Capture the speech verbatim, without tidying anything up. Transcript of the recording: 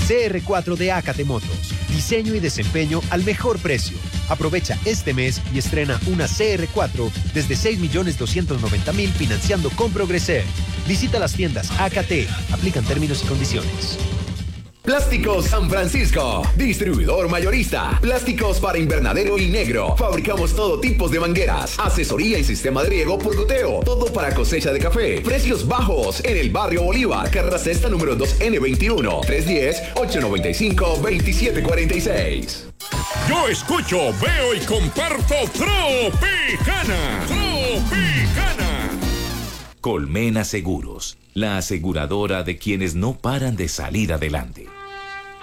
C R cuatro de Acate Motos. Diseño y desempeño al mejor precio. Aprovecha este mes y estrena una C R cuatro desde seis millones doscientos noventa mil financiando con Progreser. Visita las tiendas A K T. Aplican términos y condiciones. Plásticos San Francisco, distribuidor mayorista. Plásticos para invernadero y negro. Fabricamos todo tipo de mangueras, asesoría y sistema de riego por goteo. Todo para cosecha de café. Precios bajos en el barrio Bolívar, carrera sexta número dos N veintiuno, tres uno cero, ocho nueve cinco, dos siete cuatro seis. Yo escucho, veo y comparto Tropicana. Tropicana. Colmena Seguros, la aseguradora de quienes no paran de salir adelante.